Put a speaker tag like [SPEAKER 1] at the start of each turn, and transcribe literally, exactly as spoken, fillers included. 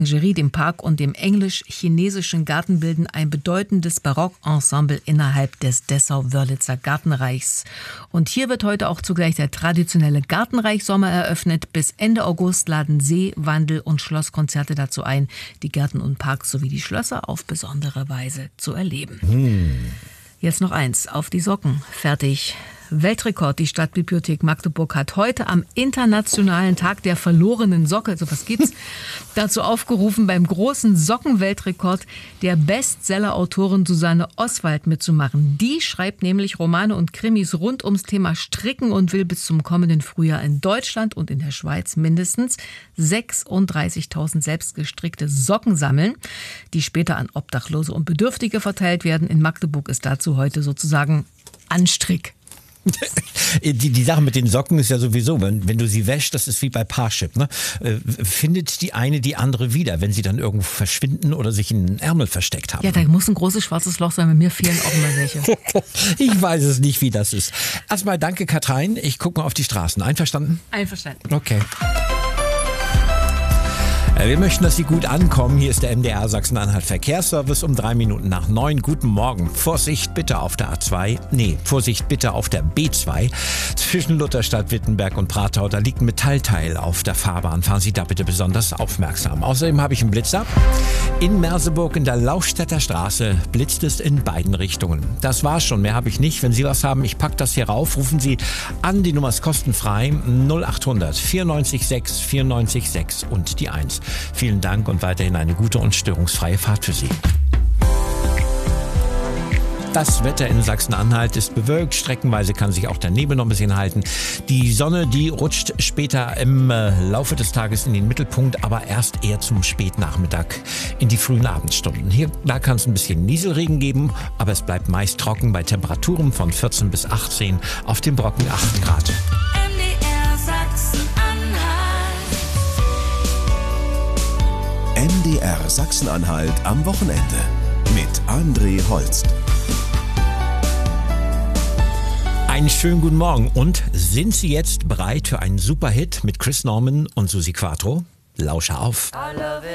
[SPEAKER 1] Orangerie, dem Park und dem englisch-chinesischen Garten bilden ein bedeutendes Barockensemble innerhalb des Dessau-Wörlitzer Gartenreichs. Und hier wird heute auch zugleich der traditionelle Gartenreich-Sommer eröffnet. Bis Ende August laden See-, Wandel- und Schlosskonzerte dazu ein, die Gärten und Parks sowie die Schlösser auf besondere Weise zu erleben. Hm. Jetzt noch eins, auf die Socken. Fertig. Weltrekord. Die Stadtbibliothek Magdeburg hat heute am Internationalen Tag der verlorenen Socke, so was gibt's, dazu aufgerufen, beim großen Sockenweltrekord der Bestseller-Autorin Susanne Oswald mitzumachen. Die schreibt nämlich Romane und Krimis rund ums Thema Stricken und will bis zum kommenden Frühjahr in Deutschland und in der Schweiz mindestens sechsunddreißigtausend selbstgestrickte Socken sammeln, die später an Obdachlose und Bedürftige verteilt werden. In Magdeburg ist dazu heute sozusagen Anstrick.
[SPEAKER 2] Die, die Sache mit den Socken ist ja sowieso, wenn, wenn du sie wäschst, das ist wie bei Parship, ne? Äh, findet die eine die andere wieder, wenn sie dann irgendwo verschwinden oder sich in den Ärmel versteckt haben.
[SPEAKER 1] Ja, da muss ein großes schwarzes Loch sein, bei mir fehlen auch immer welche.
[SPEAKER 2] Ich weiß es nicht, wie das ist. Erstmal danke, Katrin. Ich gucke mal auf die Straßen. Einverstanden?
[SPEAKER 1] Einverstanden.
[SPEAKER 2] Okay. Wir möchten, dass Sie gut ankommen. Hier ist der M D R Sachsen-Anhalt Verkehrsservice um drei Minuten nach neun. Guten Morgen. Vorsicht bitte auf der A zwei. Nee, Vorsicht bitte auf der B zwei. Zwischen Lutherstadt, Wittenberg und Pratau, da liegt ein Metallteil auf der Fahrbahn. Fahren Sie da bitte besonders aufmerksam. Außerdem habe ich einen Blitzer. In Merseburg in der Laustädter Straße blitzt es in beiden Richtungen. Das war's schon, mehr habe ich nicht. Wenn Sie was haben, ich packe das hier rauf. Rufen Sie an, die Nummer ist kostenfrei. null achthundert vierundneunzig sechs vierundneunzig sechs und die eins. Vielen Dank und weiterhin eine gute und störungsfreie Fahrt für Sie. Das Wetter in Sachsen-Anhalt ist bewölkt. Streckenweise kann sich auch der Nebel noch ein bisschen halten. Die Sonne, die rutscht später im äh, Laufe des Tages in den Mittelpunkt, aber erst eher zum Spätnachmittag in die frühen Abendstunden. Hier, da kann es ein bisschen Nieselregen geben, aber es bleibt meist trocken bei Temperaturen von vierzehn bis achtzehn, auf dem Brocken acht Grad.
[SPEAKER 3] M D R Sachsen-Anhalt am Wochenende mit André Holst.
[SPEAKER 2] Einen schönen guten Morgen. Und sind Sie jetzt bereit für einen Superhit mit Chris Norman und Susi Quattro? Lausche auf.